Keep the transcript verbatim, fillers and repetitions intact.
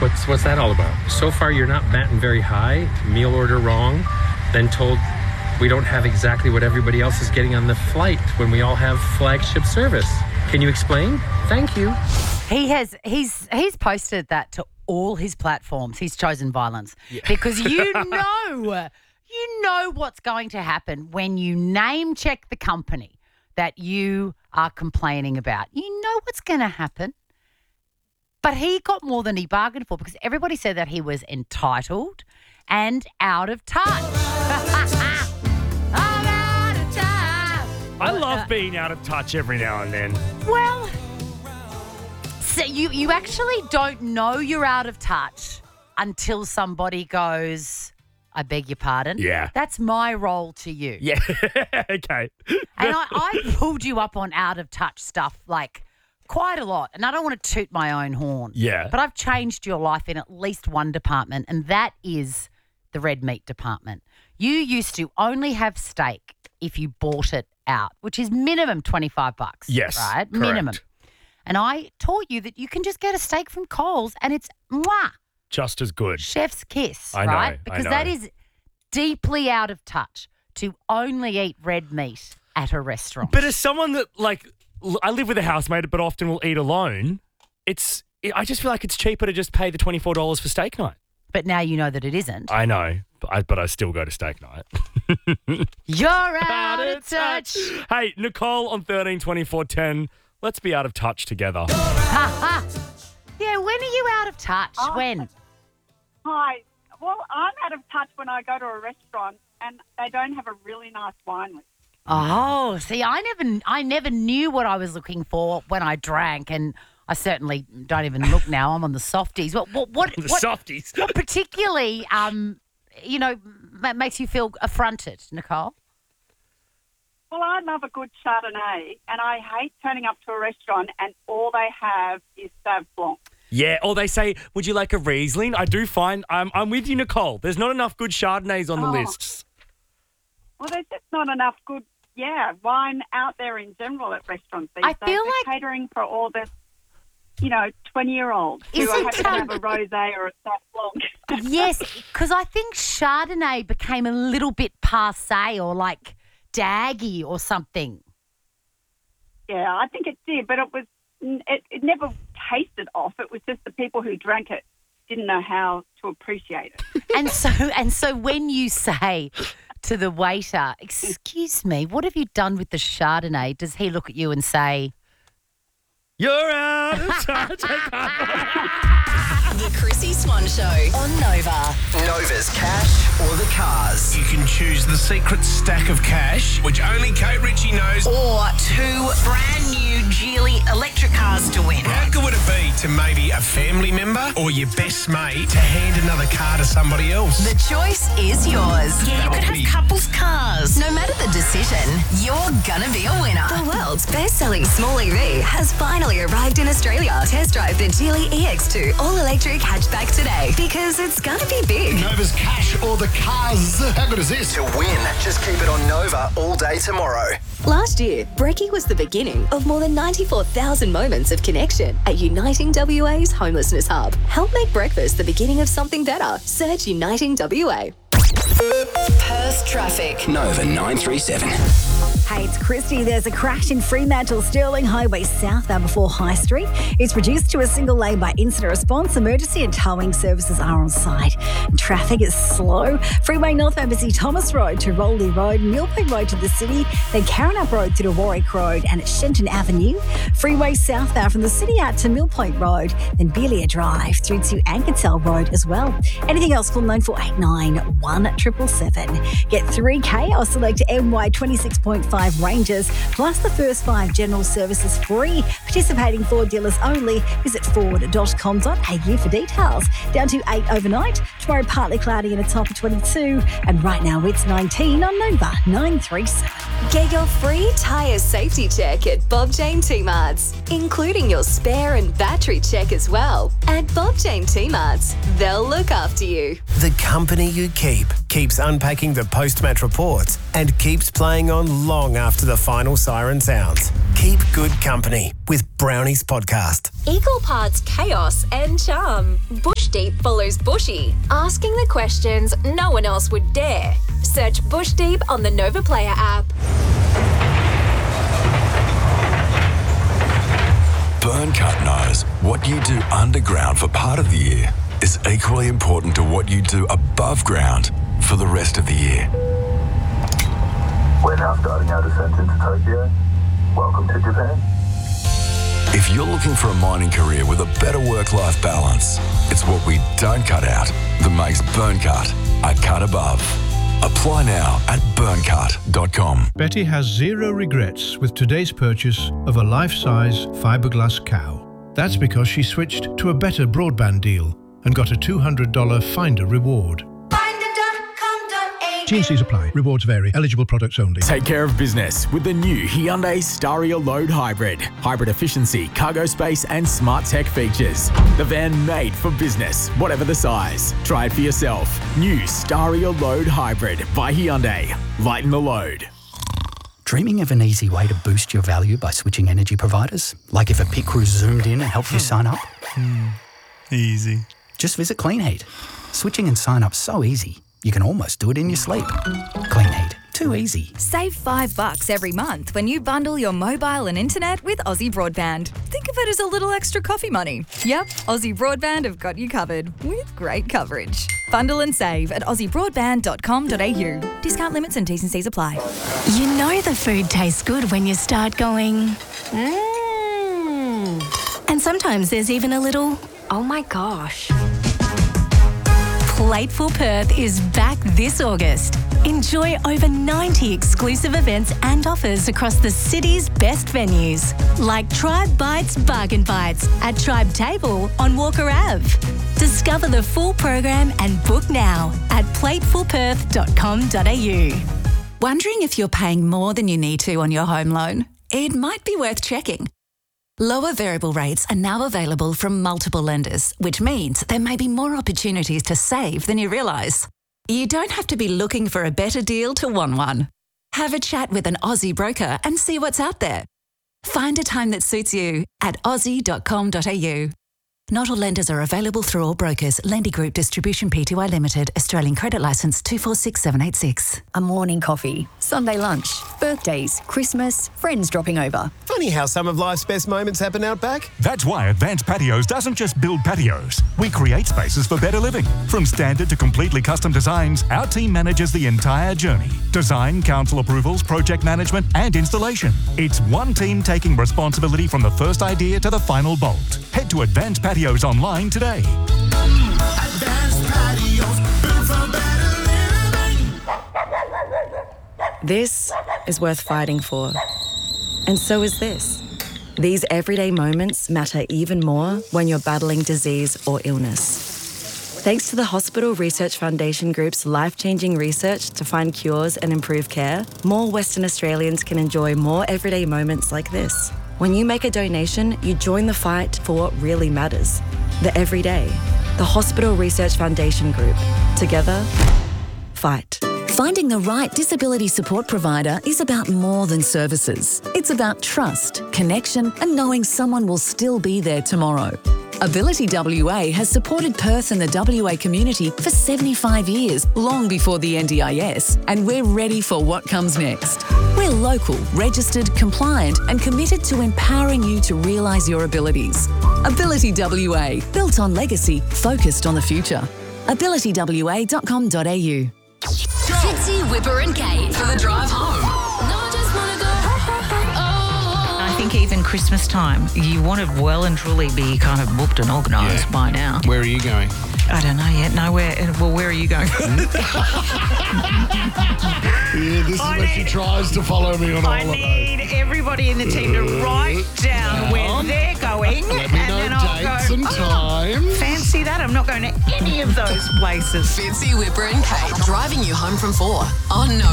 What's what's that all about? So far, you're not batting very high. Meal order wrong. Then told we don't have exactly what everybody else is getting on the flight when we all have flagship service. Can you explain? Thank you. He has he's he's posted that to all his platforms. He's chosen violence yeah. because you know you know what's going to happen when you name check the company that you are complaining about. You know what's going to happen. But he got more than he bargained for because everybody said that he was entitled and out of touch. I'm out of touch. I love being out of touch every now and then. Well, so you, you actually don't know you're out of touch until somebody goes, I beg your pardon. Yeah. That's my role to you. Yeah. Okay. And I, I pulled you up on out of touch stuff like quite a lot. And I don't want to toot my own horn. Yeah. But I've changed your life in at least one department, and that is the red meat department. You used to only have steak if you bought it out, which is minimum twenty-five bucks. Yes. Right? Correct. Minimum. And I taught you that you can just get a steak from Coles and it's mwah. Just as good. Chef's kiss, I right? know, Because I know. that is deeply out of touch to only eat red meat at a restaurant. But as someone that, like, l- I live with a housemate but often will eat alone, it's, I just feel like it's cheaper to just pay the twenty-four dollars for steak night. But now you know that it isn't. I know, but I, but I still go to steak night. You're out of touch. Hey, Nicole on thirteen twenty-four ten. Let's be out of touch together. Ha ha. Yeah, when are you out of touch? Oh. When? Hi. Well, I'm out of touch when I go to a restaurant and they don't have a really nice wine list. Oh, see, I never, I never knew what I was looking for when I drank, and I certainly don't even look now. I'm on the softies. What, what, what, The what, softies. what particularly, um, you know, ma- makes you feel affronted, Nicole? Well, I love a good Chardonnay and I hate turning up to a restaurant and all they have is Sauv Blanc. Yeah, or they say, would you like a Riesling? I do find, I'm, I'm with you, Nicole. There's not enough good Chardonnays on the Oh. lists. Well, there's just not enough good, yeah, wine out there in general at restaurants these I days. feel They're like- catering for all the, you know, twenty-year-olds who are Isn't, happy to um, have a rosé or a Sauv Blanc. Yes, because I think Chardonnay became a little bit passé or like daggy or something. Yeah, I think it did, but it was it, it never tasted off. It was just the people who drank it didn't know how to appreciate it. And so, and so, when you say to the waiter, "Excuse me, what have you done with the Chardonnay?" Does he look at you and say, You're out of touch. The Chrissy Swan Show on Nova. Nova's cash or the cars. You can choose the secret stack of cash, which only Kate Ritchie knows. Or two brand new Geely electric cars to win. How good would it be to maybe a family member or your best mate to hand another car to somebody else? The choice is yours. Yeah, you could have couples cars. No matter the decision, you're gonna be a winner. The world's best-selling small E V has finally arrived in Australia. Test drive the Geely E X two all-electric hatchback today because it's gonna be big. Nova's cash or the cars. How good is this? To win, just keep it on Nova all day tomorrow. Last year, Brekkie was the beginning of more than ninety-four thousand moments of connection at Uniting W A's Homelessness Hub. Help make breakfast the beginning of something better. Search Uniting W A. Perth traffic. Nova nine three seven. Hey, it's Christy. There's a crash in Fremantle Stirling Highway southbound before High Street. It's reduced to a single lane by incident response. Emergency and towing services are on site. Traffic is slow. Freeway northbound busy Thomas Road to Roldy Road, Millpoint Road to the city, then Carrinup Road through to Warwick Road and at Shenton Avenue. Freeway southbound from the city out to Millpoint Road, then Belia Drive through to Ankertel Road as well. Anything else, call nine four eight nine, one seven seven. Get three K or select M Y twenty-six point five Rangers, plus the first five general services free. Participating Ford dealers only. Visit ford dot com dot a u for details. Down to eight overnight. Tomorrow partly cloudy and a top of twenty-two. And right now it's nineteen on Nova nine three seven. Get your free tyre safety check at Bob Jane T-Marts, including your spare and battery check as well. At Bob Jane T-Marts, they'll look after you. The company you keep keeps unpacking the post-match reports and keeps playing on long after the final siren sounds. Keep good company with Brownies Podcast. Equal parts chaos and charm. Bush Deep follows Bushy, asking the questions no one else would dare. Search Bush Deep on the Nova Player app. Burncut knows what you do underground for part of the year is equally important to what you do above ground for the rest of the year. We're now starting our descent into Tokyo. Welcome to Japan. If you're looking for a mining career with a better work-life balance, it's what we don't cut out that makes Burncut a cut above. Apply now at burncut dot com. Betty has zero regrets with today's purchase of a life-size fiberglass cow. That's because she switched to a better broadband deal and got a two hundred dollars Finder reward. T and C's apply. Rewards vary. Eligible products only. Take care of business with the new Hyundai Staria Load Hybrid. Hybrid efficiency, cargo space and smart tech features. The van made for business, whatever the size. Try it for yourself. New Staria Load Hybrid by Hyundai. Lighten the load. Dreaming of an easy way to boost your value by switching energy providers? Like if a pit crew zoomed in and helped you sign up? Hmm. Easy. Just visit Clean Heat. Switching and sign up so easy. You can almost do it in your sleep. Clean Heat. Too easy. Save five bucks every month when you bundle your mobile and internet with Aussie Broadband. Think of it as a little extra coffee money. Yep, Aussie Broadband have got you covered with great coverage. Bundle and save at aussie broadband dot com dot a u. Discount limits and T's and C's apply. You know the food tastes good when you start going, mmm. And sometimes there's even a little, oh my gosh. Plateful Perth is back this August. Enjoy over ninety exclusive events and offers across the city's best venues, like Tribe Bites Bargain Bites at Tribe Table on Walker Avenue. Discover the full program and book now at plateful perth dot com dot a u. Wondering if you're paying more than you need to on your home loan? It might be worth checking. Lower variable rates are now available from multiple lenders, which means there may be more opportunities to save than you realise. You don't have to be looking for a better deal to want one. Have a chat with an Aussie broker and see what's out there. Find a time that suits you at aussie dot com dot a u. Not all lenders are available through all brokers. Lendy Group Distribution Pty Limited. Australian Credit Licence two four six seven eight six. A morning coffee, Sunday lunch, birthdays, Christmas, friends dropping over. Funny how some of life's best moments happen out back. That's why Advanced Patios doesn't just build patios. We create spaces for better living. From standard to completely custom designs, our team manages the entire journey. Design, council approvals, project management and installation. It's one team taking responsibility from the first idea to the final bolt. Head to Advanced Patios online today. Advanced Patios, built for better living. This is worth fighting for. And so is this. These everyday moments matter even more when you're battling disease or illness. Thanks to the Hospital Research Foundation Group's life-changing research to find cures and improve care, more Western Australians can enjoy more everyday moments like this. When you make a donation, you join the fight for what really matters. The everyday. The Hospital Research Foundation Group. Together, fight. Finding the right disability support provider is about more than services. It's about trust, connection, and knowing someone will still be there tomorrow. Ability W A has supported Perth and the W A community for seventy-five years, long before the N D I S, and we're ready for what comes next. We're local, registered, compliant, and committed to empowering you to realise your abilities. Ability W A, built on legacy, focused on the future. ability w a dot com dot a u. Fitzy, Whipper and Kate for the drive home. I think even Christmas time, you want to well and truly be kind of booked and organised Yeah. by now. Where are you going? I don't know yet. Nowhere. Well, where are you going? Yeah, this is I where she need- tries to follow me on all I of those. need everybody in the team to write down where they're going. Let me and know then I'll dates go, and "Oh, times." fancy that. I'm not going to any of those places. Fitzy, Whipper and Kate driving you home from four on No